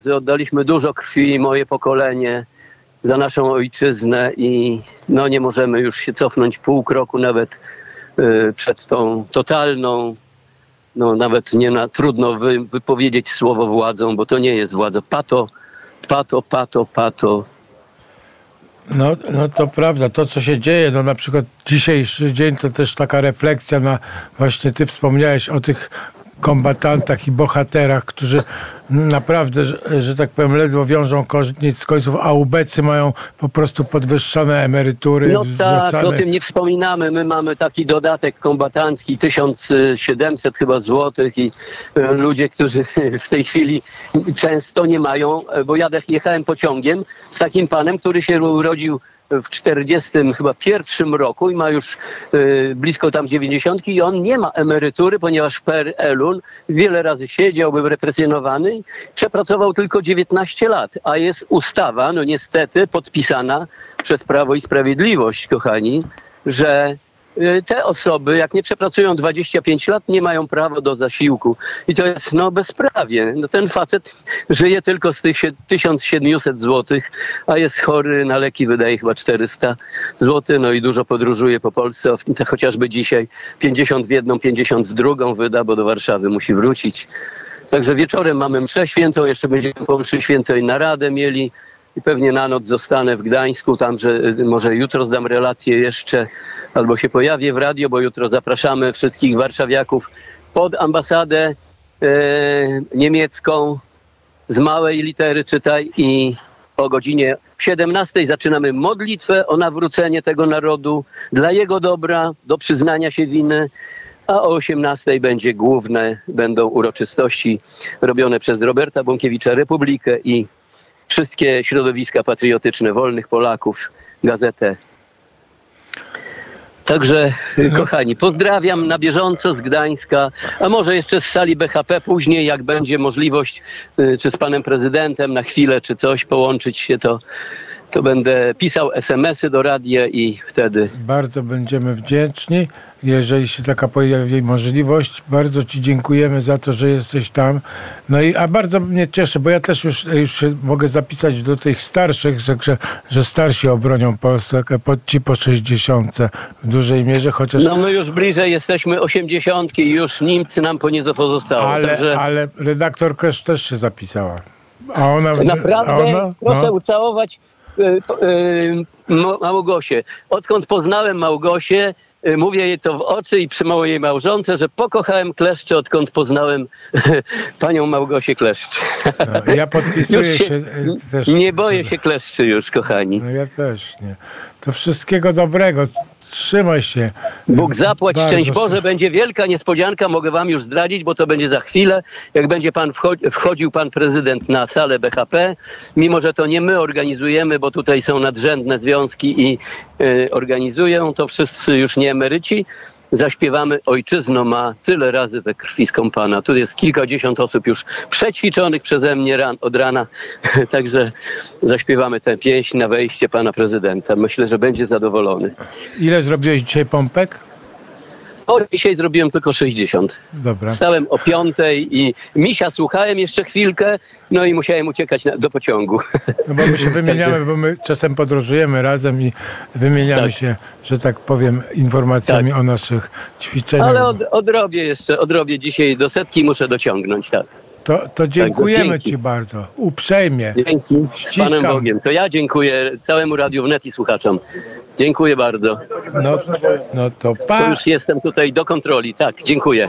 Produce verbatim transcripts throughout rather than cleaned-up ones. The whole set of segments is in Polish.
Oddaliśmy dużo krwi, moje pokolenie, za naszą ojczyznę i no nie możemy już się cofnąć pół kroku nawet y, przed tą totalną, no nawet nie na, trudno wy, wypowiedzieć słowo władzą, bo to nie jest władza. Pato, pato, pato, pato. No, no to prawda, to co się dzieje, no na przykład dzisiejszy dzień to też taka refleksja na, właśnie ty wspomniałeś o tych kombatantach i bohaterach, którzy naprawdę, że, że tak powiem, ledwo wiążą koniec z końców, a ubecy mają po prostu podwyższone emerytury. No tak, wrzucane. o tym nie wspominamy. My mamy taki dodatek kombatancki, tysiąc siedemset chyba złotych i e, ludzie, którzy w tej chwili często nie mają, bo ja jechałem pociągiem z takim panem, który się urodził w czterdziestym chyba pierwszym roku i ma już y, blisko tam dziewięćdziesiątki i on nie ma emerytury, ponieważ w P R L-u wiele razy siedział, był represjonowany, przepracował tylko dziewiętnaście lat, a jest ustawa, no niestety podpisana przez Prawo i Sprawiedliwość, kochani, że y, te osoby, jak nie przepracują dwadzieścia pięć lat, nie mają prawa do zasiłku. I to jest no bezprawie. No, ten facet żyje tylko z tych tysiąc siedemset złotych, a jest chory na leki, wydaje chyba czterysta złotych, no i dużo podróżuje po Polsce, chociażby dzisiaj pięćdziesiąt w jedną, pięćdziesiąt w drugą wyda, bo do Warszawy musi wrócić. Także wieczorem mamy mszę świętą, jeszcze będziemy po mszy świętej naradę mieli i pewnie na noc zostanę w Gdańsku, tam, że może jutro zdam relację jeszcze, albo się pojawię w radio, bo jutro zapraszamy wszystkich warszawiaków pod ambasadę e, niemiecką, z małej litery czytaj, i o godzinie siedemnastej zaczynamy modlitwę o nawrócenie tego narodu dla jego dobra, do przyznania się winy, a o osiemnastej będzie główne, będą uroczystości robione przez Roberta Bąkiewicza Republikę i wszystkie środowiska patriotyczne wolnych Polaków, gazetę. Także, kochani, pozdrawiam na bieżąco z Gdańska, a może jeszcze z sali B H P później, jak będzie możliwość, czy z panem prezydentem na chwilę, czy coś, połączyć się, to, to będę pisał es em esy do radia i wtedy... Bardzo będziemy wdzięczni, jeżeli się taka pojawi możliwość. Bardzo ci dziękujemy za to, że jesteś tam. No i a bardzo mnie cieszy, bo ja też już, już się mogę zapisać do tych starszych, że, że, że starsi obronią Polskę, ci po sześćdziesiątce w dużej mierze, chociaż... No my już bliżej jesteśmy osiemdziesiątki i już Niemcy nam po nie pozostało. Ale, także... ale redaktor Kresz też się zapisała. A ona... Naprawdę? A ona, proszę no. ucałować y, y, Małgosię. Odkąd poznałem Małgosię, y, mówię jej to w oczy i przy mojej małżonce, że pokochałem kleszcze, odkąd poznałem panią Małgosię Kleszcz. No, ja podpisuję się, się też. Nie boję się kleszczy już, kochani. No ja też nie. To wszystkiego dobrego. Trzymaj się. Bóg zapłać, Bardzo szczęść Boże, będzie wielka niespodzianka, mogę wam już zdradzić, bo to będzie za chwilę, jak będzie pan wchodzi, wchodził pan prezydent na salę B H P, mimo że to nie my organizujemy, bo tutaj są nadrzędne związki i y, organizują to wszyscy już nie emeryci. Zaśpiewamy Ojczyzno ma tyle razy we krwi skąpana. Tu jest kilkadziesiąt osób już przećwiczonych przeze mnie ran, od rana. Także zaśpiewamy tę pieśń na wejście pana prezydenta. Myślę, że będzie zadowolony. Ile zrobiłeś dzisiaj pompek? O, dzisiaj zrobiłem tylko sześćdziesiąt. Dobra. Wstałem o piątej i misia słuchałem jeszcze chwilkę, no i musiałem uciekać na, do pociągu. No bo my się wymieniamy, bo my czasem podróżujemy razem i wymieniamy tak. się, że tak powiem, informacjami tak. o naszych ćwiczeniach. Ale od, odrobię jeszcze, odrobię dzisiaj do setki, muszę dociągnąć, tak. To, to dziękujemy tak, ci bardzo, uprzejmie. Dzięki, z Panem Bogiem. To ja dziękuję całemu Radiu Wnet i słuchaczom. Dziękuję bardzo. No, no to pa. To już jestem tutaj do kontroli. Tak, dziękuję.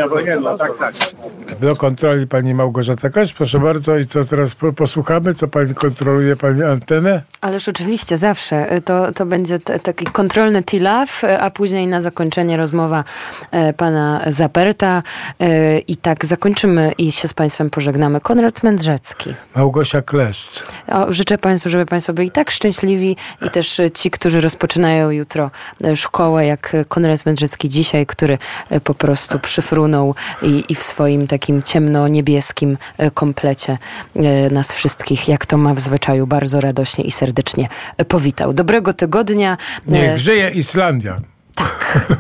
Do kontroli pani Małgorzata Kleszcz, proszę bardzo. I co teraz posłuchamy? Co pani kontroluje, pani antenę? Ależ oczywiście, zawsze. To, to będzie t- taki kontrolny T-Love, a później na zakończenie rozmowa e, pana Zaperta. E, I tak zakończymy i się z państwem pożegnamy. Konrad Mędrzecki. Małgosia Kleszcz. O, życzę państwu, żeby państwo byli tak szczęśliwi i też ci, którzy rozpoczynają jutro szkołę, jak Konrad Mędrzecki dzisiaj, który po prostu przyfrunął i, i w swoim takim ciemno-niebieskim komplecie nas wszystkich, jak to ma w zwyczaju, bardzo radośnie i serdecznie powitał. Dobrego tygodnia. Niech żyje Islandia. Tak.